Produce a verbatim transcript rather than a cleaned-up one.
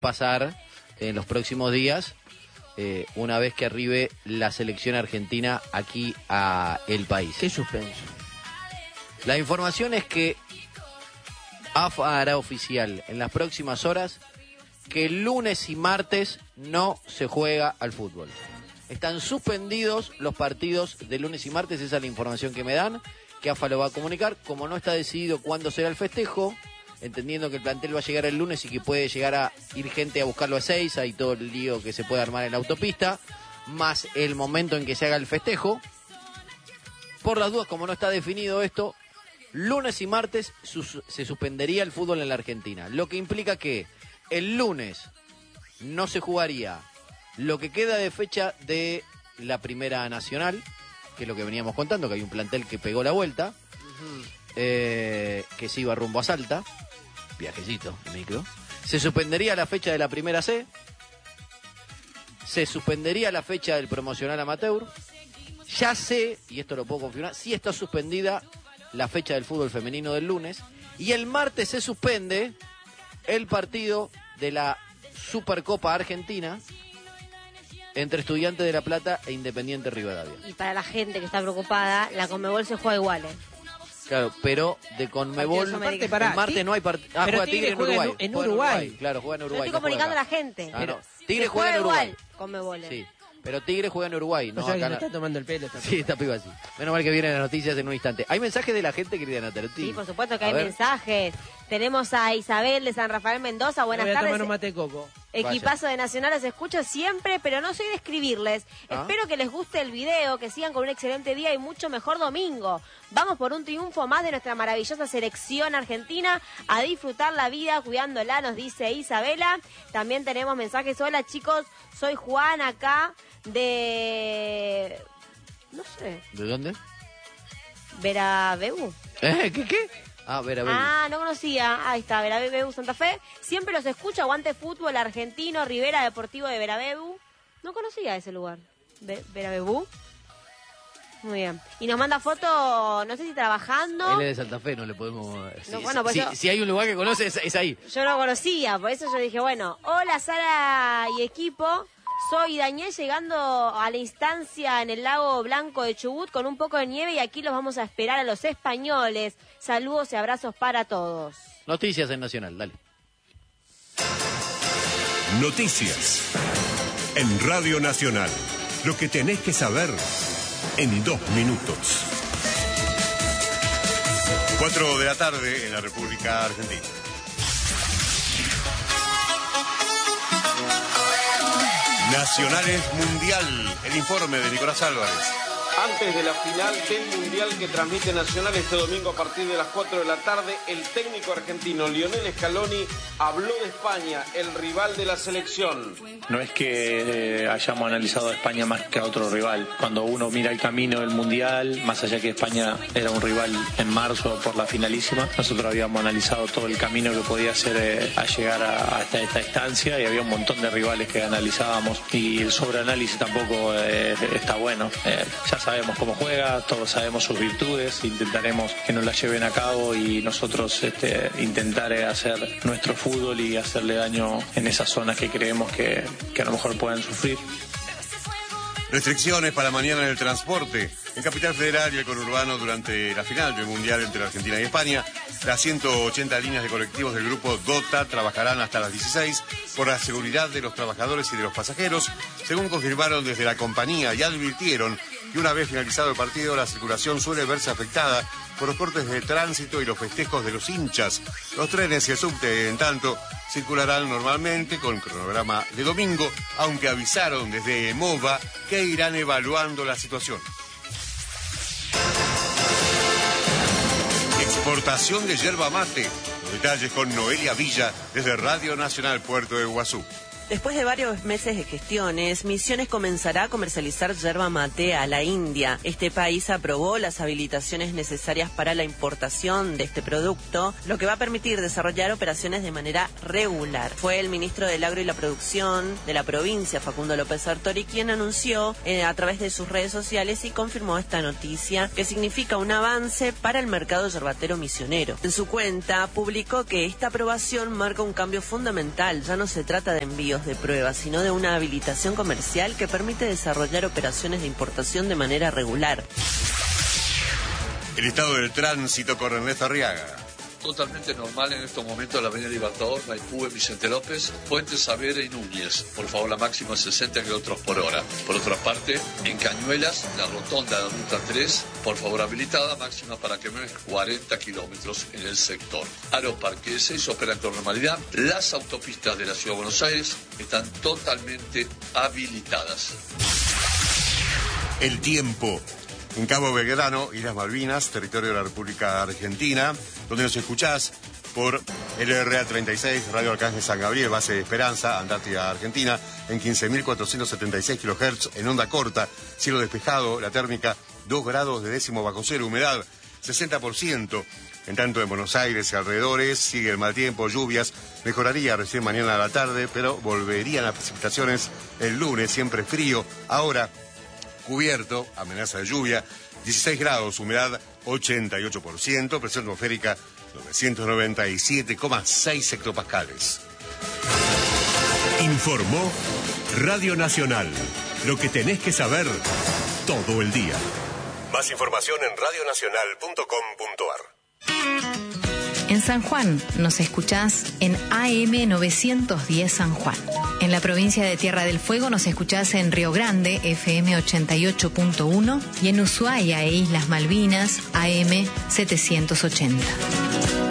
pasar en los próximos días, eh, una vez que arribe la selección argentina aquí a el país. Qué suspenso. La información es que A F A hará oficial en las próximas horas que lunes y martes no se juega al fútbol. Están suspendidos los partidos de lunes y martes, esa es la información que me dan, que A F A lo va a comunicar. Como no está decidido cuándo será el festejo, entendiendo que el plantel va a llegar el lunes y que puede llegar a ir gente a buscarlo a Ezeiza y todo el lío que se puede armar en la autopista, más el momento en que se haga el festejo. Por las dudas, como no está definido esto, lunes y martes sus, se suspendería el fútbol en la Argentina, lo que implica que el lunes no se jugaría lo que queda de fecha de la Primera Nacional, que es lo que veníamos contando, que hay un plantel que pegó la vuelta, uh-huh. eh, que se iba rumbo a Salta, viajecito, micro. Se suspendería la fecha de la Primera C, se suspendería la fecha del promocional amateur. Ya sé, y esto lo puedo confirmar, sí está suspendida la fecha del fútbol femenino del lunes, y el martes se suspende el partido de la Supercopa Argentina entre Estudiantes de La Plata e Independiente Rivadavia. Y para la gente que está preocupada, la Conmebol se juega igual, ¿eh? Claro, pero de Conmebol, Parte, el martes no hay partido. Ah, pero juega Tigre, Tigre en Uruguay. En, en Uruguay. Uruguay. Claro, juega en Uruguay. Yo estoy no comunicando a acá. la gente. Ah, pero no. Tigre juega, juega en Uruguay. Igual, Conmebol. Sí. Pero Tigre juega en Uruguay, no o sea, acá. Que está tomando el pelo. Está sí, está piba así. Menos mal que vienen las noticias en un instante. ¿Hay mensajes de la gente, querida Natalia? Sí, por supuesto que a hay ver. mensajes. Tenemos a Isabel de San Rafael Mendoza. Buenas voy a tardes. tomar un mate coco. Equipazo de Nacional, los escucho siempre, pero no soy de escribirles. ¿Ah? Espero que les guste el video, que sigan con un excelente día y mucho mejor domingo. Vamos por un triunfo más de nuestra maravillosa selección argentina, a disfrutar la vida cuidándola, nos dice Isabela. También tenemos mensajes. Hola chicos, soy Juan acá de... no sé. ¿De dónde? Verabeu. ¿Eh? ¿Qué qué? Ah, Vera Bebu. Ah, no conocía. Ahí está, Verabeu Santa Fe. Siempre los escucho, aguante fútbol argentino, Rivera Deportivo de Verabeu. No conocía ese lugar. Ve- Verabeu. Muy bien. Y nos manda foto, no sé si trabajando. Él es de Santa Fe, no le podemos... No, si, bueno, pues si, yo- si hay un lugar que conoce, es, es ahí. Yo no conocía, por eso yo dije, bueno, hola Sara y equipo. Soy Daniel llegando a la instancia en el lago Blanco de Chubut con un poco de nieve y aquí los vamos a esperar a los españoles. Saludos y abrazos para todos. Noticias en Nacional, dale. Noticias en Radio Nacional. Lo que tenés que saber en dos minutos. Cuatro de la tarde en la República Argentina. Nacionales Mundial, el informe de Nicolás Álvarez. Antes de la final del Mundial que transmite Nacional este domingo a partir de las cuatro de la tarde, el técnico argentino Lionel Scaloni habló de España, el rival de la selección. No es que eh, hayamos analizado a España más que a otro rival. Cuando uno mira el camino del Mundial, más allá que España era un rival en marzo por la finalísima, nosotros habíamos analizado todo el camino que podía hacer eh, a llegar a, hasta esta instancia y había un montón de rivales que analizábamos y el sobreanálisis tampoco eh, está bueno. Eh, ya sabemos cómo juega, todos sabemos sus virtudes, intentaremos que nos las lleven a cabo y nosotros este, intentar hacer nuestro fútbol y hacerle daño en esas zonas que creemos que, que a lo mejor puedan sufrir. Restricciones para mañana en el transporte. En Capital Federal y el conurbano durante la final del Mundial entre Argentina y España, las ciento ochenta líneas de colectivos del grupo DOTA trabajarán hasta las dieciséis por la seguridad de los trabajadores y de los pasajeros, según confirmaron desde la compañía y advirtieron que una vez finalizado el partido la circulación suele verse afectada por los cortes de tránsito y los festejos de los hinchas. Los trenes y el subte, en tanto, circularán normalmente con cronograma de domingo, aunque avisaron desde MOVA que irán evaluando la situación. Exportación de yerba mate. Los detalles con Noelia Villa desde Radio Nacional Puerto de Iguazú. Después de varios meses de gestiones, Misiones comenzará a comercializar yerba mate a la India. Este país aprobó las habilitaciones necesarias para la importación de este producto, lo que va a permitir desarrollar operaciones de manera regular. Fue el ministro del Agro y la Producción de la provincia, Facundo López Sartori, quien anunció eh, a través de sus redes sociales y confirmó esta noticia, que significa un avance para el mercado yerbatero misionero. En su cuenta publicó que esta aprobación marca un cambio fundamental. Ya no se trata de envíos de pruebas, sino de una habilitación comercial que permite desarrollar operaciones de importación de manera regular. El estado del tránsito con Ernesto Arriaga. Totalmente normal en estos momentos la avenida Libertador, Maipú, Vicente López, Puente Saavedra y Núñez. Por favor, la máxima sesenta kilómetros por hora. Por otra parte, en Cañuelas, la rotonda de Ruta tres, por favor habilitada, máxima para que menos cuarenta kilómetros en el sector. Aeroparque seis operan con normalidad. Las autopistas de la Ciudad de Buenos Aires están totalmente habilitadas. El tiempo. En Cabo Belgrano, Islas Malvinas, territorio de la República Argentina, donde nos escuchás por L R A treinta y seis, Radio Arcángel San Gabriel, base de Esperanza, Antártida, Argentina, en quince mil cuatrocientos setenta y seis kilohertz, en onda corta, cielo despejado, la térmica dos grados de décimo bajo cero, humedad sesenta por ciento. En tanto en Buenos Aires y alrededores sigue el mal tiempo, lluvias, mejoraría recién mañana a la tarde, pero volverían las precipitaciones el lunes, siempre frío. Ahora, cubierto, amenaza de lluvia, dieciséis grados, humedad ochenta y ocho por ciento, presión atmosférica novecientos noventa y siete coma seis hectopascales. Informó Radio Nacional. Lo que tenés que saber todo el día. Más información en radio nacional punto com punto ar. En San Juan nos escuchás en A M novecientos diez San Juan. En la provincia de Tierra del Fuego nos escuchás en Río Grande, F M ochenta y ocho punto uno, y en Ushuaia e Islas Malvinas, A M setecientos ochenta.